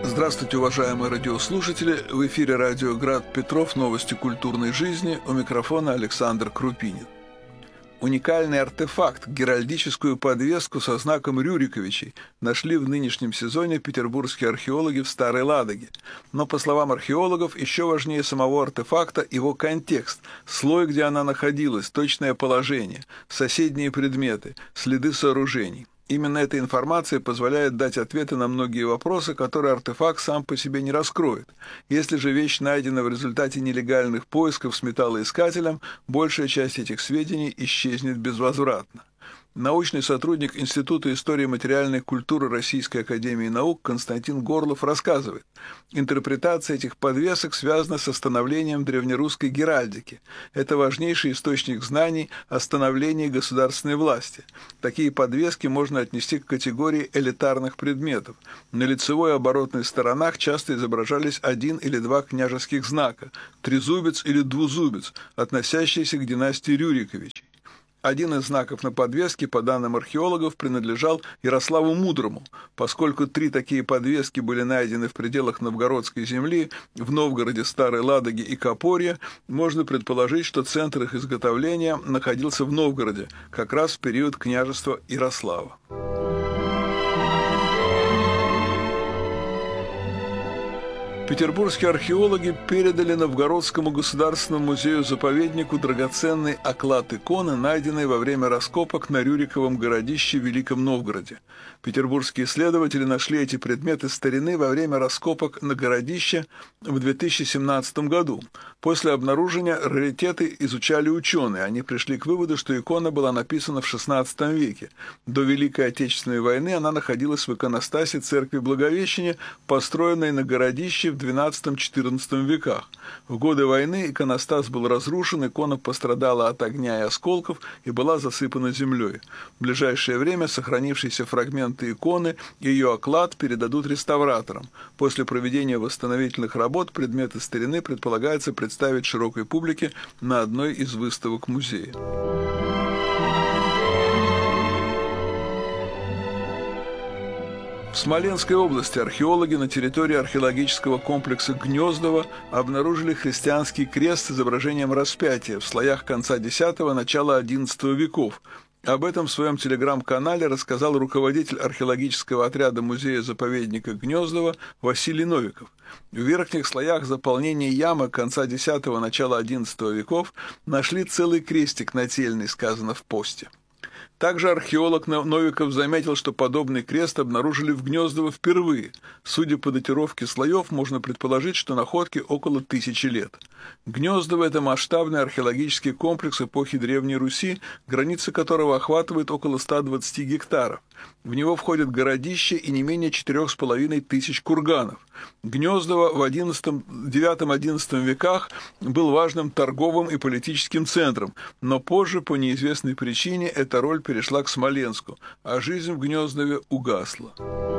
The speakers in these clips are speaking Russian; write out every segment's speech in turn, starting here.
Здравствуйте, уважаемые радиослушатели! В эфире радио «Град Петров. Новости культурной жизни». У микрофона Александр Крупинин. Уникальный артефакт, геральдическую подвеску со знаком Рюриковичей, нашли в нынешнем сезоне петербургские археологи в Старой Ладоге. Но, по словам археологов, еще важнее самого артефакта его контекст, слой, где она находилась, точное положение, соседние предметы, следы сооружений. Именно эта информация позволяет дать ответы на многие вопросы, которые артефакт сам по себе не раскроет. Если же вещь найдена в результате нелегальных поисков с металлоискателем, большая часть этих сведений исчезнет безвозвратно. Научный сотрудник Института истории материальной культуры Российской академии наук Константин Горлов рассказывает, интерпретация этих подвесок связана с становлением древнерусской геральдики. Это важнейший источник знаний о становлении государственной власти. Такие подвески можно отнести к категории элитарных предметов. На лицевой и оборотной сторонах часто изображались один или два княжеских знака – трезубец или двузубец, относящиеся к династии Рюриковичей. Один из знаков на подвеске, по данным археологов, принадлежал Ярославу Мудрому. Поскольку 3 такие подвески были найдены в пределах Новгородской земли, в Новгороде, Старой Ладоге и Копорье, можно предположить, что центр их изготовления находился в Новгороде, как раз в период княжества Ярослава. Петербургские археологи передали Новгородскому государственному музею-заповеднику драгоценный оклад иконы, найденный во время раскопок на Рюриковом городище в Великом Новгороде. Петербургские исследователи нашли эти предметы старины во время раскопок на городище в 2017 году. После обнаружения раритеты изучали ученые. Они пришли к выводу, что икона была написана в XVI веке. До Великой Отечественной войны она находилась в иконостасе церкви Благовещения, построенной на городище в XII-XIV веках. В годы войны иконостас был разрушен, икона пострадала от огня и осколков и была засыпана землей. В ближайшее время сохранившиеся фрагменты иконы и ее оклад передадут реставраторам. После проведения восстановительных работ предметы старины предполагается представить широкой публике на одной из выставок музея. В Смоленской области археологи на территории археологического комплекса Гнездово обнаружили христианский крест с изображением распятия в слоях конца X – начала XI веков. Об этом в своем телеграм-канале рассказал руководитель археологического отряда музея-заповедника Гнездово Василий Новиков. В верхних слоях заполнения ямы конца X – начала XI веков нашли целый крестик нательный, сказано в посте. Также археолог Новиков заметил, что подобный крест обнаружили в Гнездово впервые. Судя по датировке слоев, можно предположить, что находке около 1000 лет. Гнездово – это масштабный археологический комплекс эпохи Древней Руси, границы которого охватывает около 120 гектаров. В него входят городища и не менее 4500 курганов. Гнездово в IX-XI веках был важным торговым и политическим центром, но позже, по неизвестной причине, эта роль перешла к Смоленску, а жизнь в Гнездове угасла.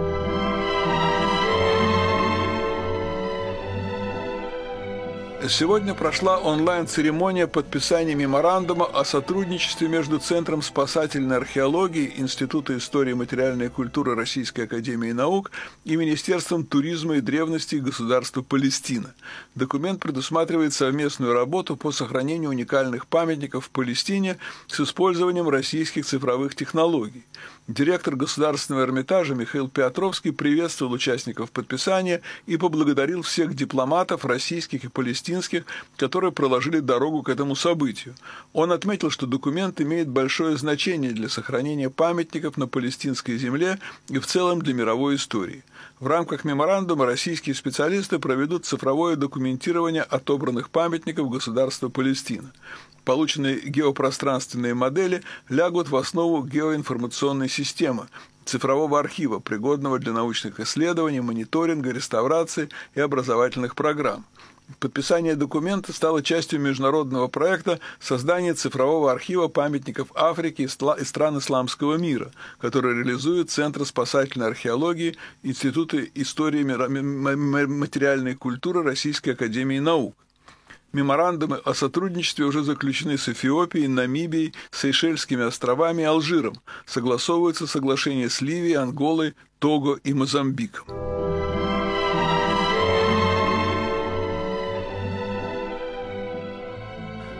Сегодня прошла онлайн-церемония подписания меморандума о сотрудничестве между Центром спасательной археологии Института истории и материальной культуры Российской академии наук и Министерством туризма и древностей государства Палестина. Документ предусматривает совместную работу по сохранению уникальных памятников в Палестине с использованием российских цифровых технологий. Директор Государственного Эрмитажа Михаил Петровский приветствовал участников подписания и поблагодарил всех дипломатов, российских и палестинских, которые проложили дорогу к этому событию. Он отметил, что документ имеет большое значение для сохранения памятников на палестинской земле и в целом для мировой истории. В рамках меморандума российские специалисты проведут цифровое документирование отобранных памятников государства Палестина. Полученные геопространственные модели лягут в основу геоинформационной системы, цифрового архива, пригодного для научных исследований, мониторинга, реставрации и образовательных программ. Подписание документа стало частью международного проекта создания цифрового архива памятников Африки и стран исламского мира, который реализует Центр спасательной археологии Института истории материальной культуры Российской академии наук. Меморандумы о сотрудничестве уже заключены с Эфиопией, Намибией, Сейшельскими островами и Алжиром. Согласовываются соглашения с Ливией, Анголой, Того и Мозамбиком.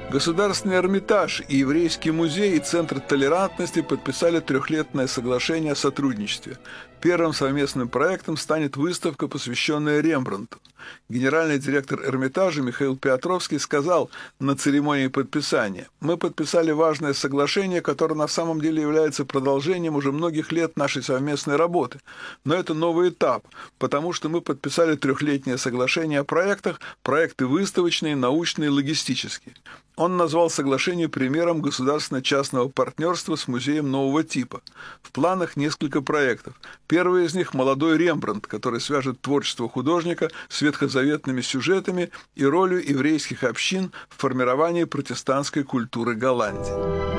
Государственный Эрмитаж и Еврейский музей и Центр толерантности подписали трехлетное соглашение о сотрудничестве. Первым совместным проектом станет выставка, посвященная Рембрандту. Генеральный директор Эрмитажа Михаил Петровский сказал на церемонии подписания: «Мы подписали важное соглашение, которое на самом деле является продолжением уже многих лет нашей совместной работы. Но это новый этап, потому что мы подписали трехлетнее соглашение о проектах, проекты выставочные, научные, логистические». Он назвал соглашение примером государственно-частного партнерства с музеем нового типа. В планах несколько проектов. Первый из них – «Молодой Рембрандт», который свяжет творчество художника с ветхозаветными сюжетами и ролью еврейских общин в формировании протестантской культуры Голландии.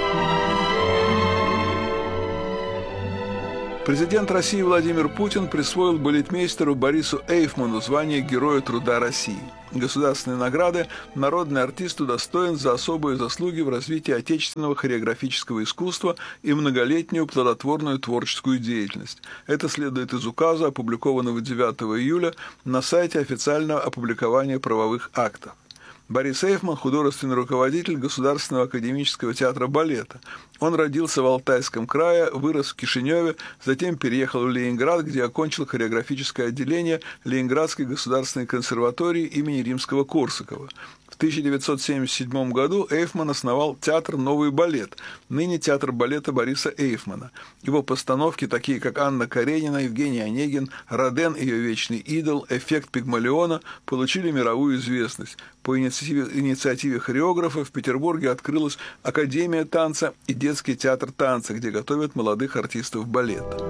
Президент России Владимир Путин присвоил балетмейстеру Борису Эйфману звание Героя труда России. Государственной награды народный артист удостоен за особые заслуги в развитии отечественного хореографического искусства и многолетнюю плодотворную творческую деятельность. Это следует из указа, опубликованного 9 июля на сайте официального опубликования правовых актов. Борис Эйфман – художественный руководитель Государственного академического театра балета. Он родился в Алтайском крае, вырос в Кишиневе, затем переехал в Ленинград, где окончил хореографическое отделение Ленинградской государственной консерватории имени Римского-Корсакова. В 1977 году Эйфман основал театр «Новый балет», ныне театр балета Бориса Эйфмана. Его постановки, такие как «Анна Каренина», «Евгений Онегин», «Роден и ее вечный идол», «Эффект Пигмалиона», получили мировую известность. По инициативе хореографа в Петербурге открылась Академия танца и детский театр танца, где готовят молодых артистов балета.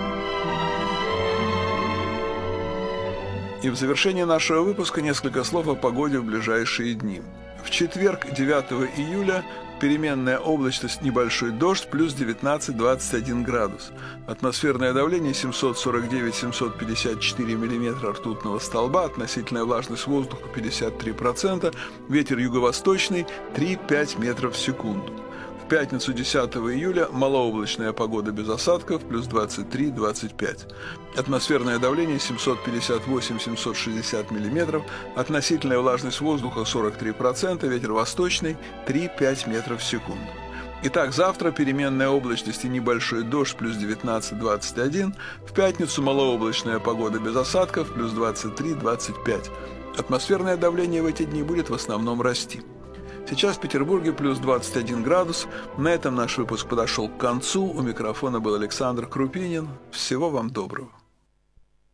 И в завершение нашего выпуска несколько слов о погоде в ближайшие дни. В четверг, 9 июля, переменная облачность, небольшой дождь, плюс 19-21 градус. Атмосферное давление 749-754 мм ртутного столба, относительная влажность воздуха 53%, ветер юго-восточный 3-5 метров в секунду. В пятницу 10 июля малооблачная погода без осадков, плюс 23-25. Атмосферное давление 758-760 мм, относительная влажность воздуха 43%, ветер восточный 3-5 метров в секунду. Итак, завтра переменная облачность и небольшой дождь, плюс 19-21. В пятницу малооблачная погода без осадков, плюс 23-25. Атмосферное давление в эти дни будет в основном расти. Сейчас в Петербурге плюс 21 градус. На этом наш выпуск подошел к концу. У микрофона был Александр Крупинин. Всего вам доброго.